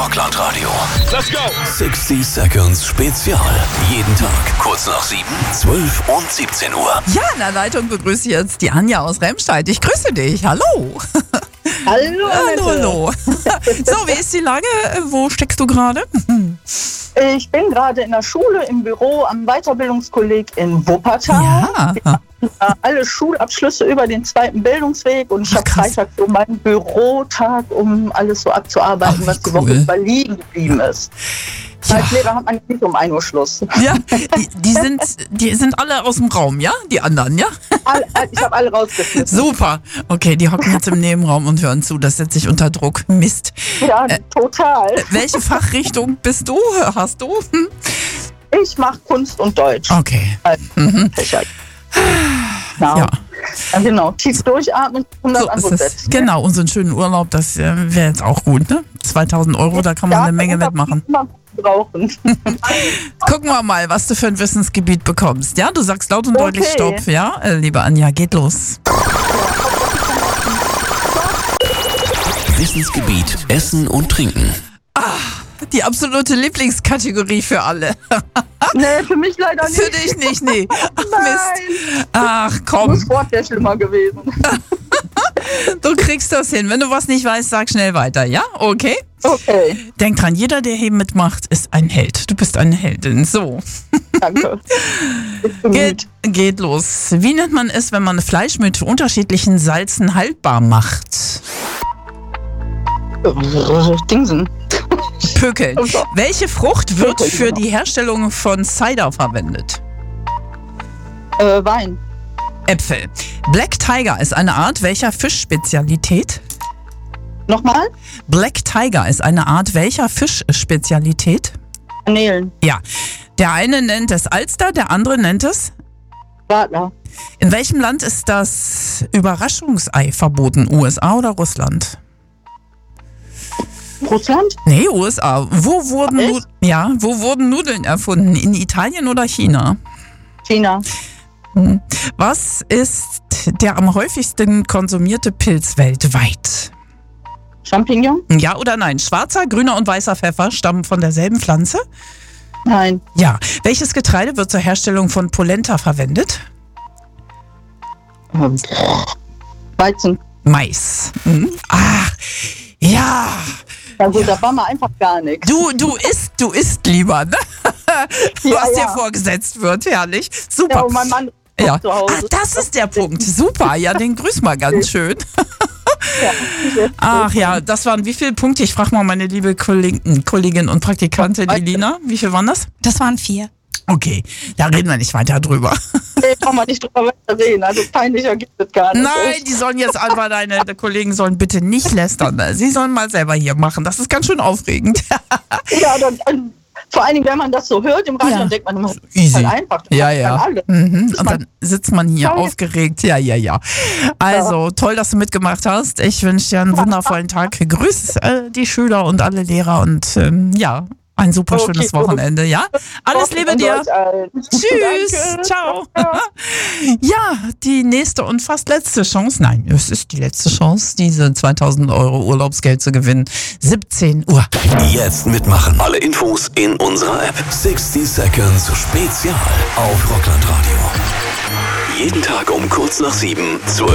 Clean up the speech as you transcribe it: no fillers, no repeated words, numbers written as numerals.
Rockland-Radio. Let's go! 60 Seconds Spezial. Jeden Tag kurz nach 7, 12 und 17 Uhr. Ja, in der Leitung begrüße ich jetzt die Anja aus Remscheid. Ich grüße dich. Hallo. Hallo, Hallo. So, wie ist die Lage? Wo steckst du gerade? Ich bin gerade in der Schule im Büro am Weiterbildungskolleg in Wuppertal. Ja. Alle Schulabschlüsse über den zweiten Bildungsweg und ich habe krass. Freitag so meinen Bürotag, um alles so abzuarbeiten, Ach, was die cool. Woche über liegen geblieben ist. Ja. Als Lehrer hat man nicht um 1 Uhr Schluss. Ja, die sind alle aus dem Raum, ja? Die anderen, ja? Ich habe alle rausgeschmissen. Super. Okay, die hocken jetzt im Nebenraum und hören zu. Das setzt sich unter Druck. Mist. Ja, total. Welche Fachrichtung bist du? Hast du? Ich mache Kunst und Deutsch. Okay. Fächer. Genau. Ja. Ja, genau. Tief durchatmen, 100 So Antwort ist es. setzen. Genau, und so einen schönen Urlaub, das wäre jetzt auch gut, ne? 2000 Euro, da kann man eine Menge mitmachen. Brauchen. Gucken wir mal, was du für ein Wissensgebiet bekommst. Ja, du sagst laut und deutlich Okay. Stopp, ja? Liebe Anja, geht los. Wissensgebiet Essen und Trinken. Die absolute Lieblingskategorie für alle. Nee, für mich leider nicht. Für dich nicht, nee. Ach, Mist. Ach, Nur komm, Sport wäre schlimmer gewesen. du kriegst das hin. Wenn du was nicht weißt, sag schnell weiter, ja? Okay? Okay, Denk dran, jeder, der hier mitmacht, ist ein Held. Du bist eine Heldin. So, danke. Ich bin geht los. Wie nennt man es, wenn man Fleisch mit unterschiedlichen Salzen haltbar macht? müde. Dingsen. Pökeln. Oh Gott. Welche Frucht wird Pökeln, für genau. die Herstellung von Cider verwendet? Wein. Äpfel. Black Tiger ist eine Art welcher Fischspezialität? Nochmal? Black Tiger ist eine Art welcher Fischspezialität? Garnelen. Ja. Der eine nennt es Alster, der andere nennt es? Radler. In welchem Land ist das Überraschungsei verboten? USA oder Russland? Russland? Nee, USA. Wo wurden Nudeln erfunden? In Italien oder China? China. Was ist der am häufigsten konsumierte Pilz weltweit? Champignon? Ja oder nein? Schwarzer, grüner und weißer Pfeffer stammen von derselben Pflanze? Nein. Ja. Welches Getreide wird zur Herstellung von Polenta verwendet? Weizen. Mais. Ach, ja. Ja gut, da war mal einfach gar nichts. Du isst lieber, ne? Ja, Was dir ja. vorgesetzt wird, herrlich. Super. Ja, und mein Mann kocht Ja. zu Hause. Ach, das ist der Punkt. Super, ja, den grüß mal ganz schön. Ja. Ach ja, das waren wie viele Punkte? Ich frage mal meine liebe Kollegin und Praktikantin, die Lina. Wie viel waren das? Das waren 4. Okay, da reden wir nicht weiter drüber. Nee, kann man nicht drüber weiter reden. Also peinlicher gibt es gar nicht. Nein, die sollen jetzt einfach, deine Kollegen sollen bitte nicht lästern. Sie sollen mal selber hier machen. Das ist ganz schön aufregend. Ja, dann, vor allen Dingen, wenn man das so hört im Radio, Ja. dann denkt man immer, das Easy. ist halt einfach. Das Ja, macht ja. dann alle. Und dann sitzt man hier Toll. aufgeregt. Ja. Also, toll, dass du mitgemacht hast. Ich wünsche dir einen wundervollen Tag. Grüß die Schüler und alle Lehrer und ein super schönes gut. Wochenende. Ja, alles Liebe dir. Tschüss. Danke. Ciao. Ja, die nächste und fast letzte Chance. Nein, es ist die letzte Chance, diese 2000 Euro Urlaubsgeld zu gewinnen. 17 Uhr. Jetzt mitmachen. Alle Infos in unserer App. 60 Seconds Spezial auf Rockland-Radio. Jeden Tag um kurz nach 7, 12